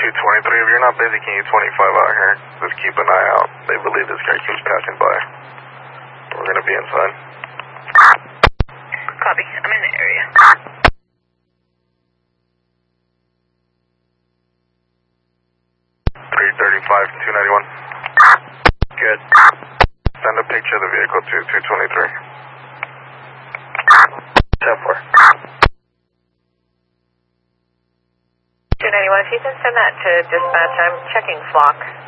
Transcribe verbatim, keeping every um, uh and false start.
two twenty-three, if you're not busy, can you twenty-five out here? Just keep an eye out. They believe this guy keeps passing by. We're going to be inside. Copy. I'm in the area. three thirty-five, two ninety-one. Good. Send a picture of the vehicle to two twenty-three. ten four. two ninety-one, if you can send that to dispatch, I'm checking flock.